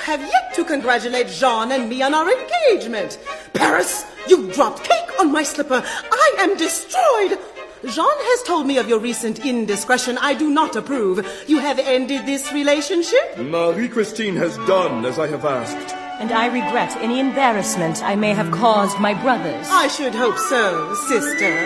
have yet to congratulate Jean and me on our engagement. Paris, you dropped cake on my slipper. I am destroyed. Jean has told me of your recent indiscretion. I do not approve. You have ended this relationship? Marie-Christine has done as I have asked. And I regret any embarrassment I may have caused my brothers. I should hope so, sister.